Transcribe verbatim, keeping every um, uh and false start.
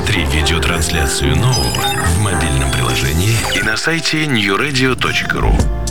Смотри видеотрансляцию нового в мобильном приложении и на сайте нью радио точка ру.